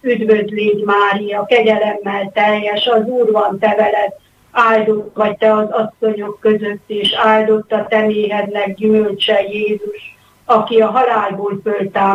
üdvös légy Mária, kegyelemmel teljes, az Úr van te veled, áldott vagy te az asszonyok között, és áldott a te méhednek gyümölcse Jézus, aki a halálból föltámadt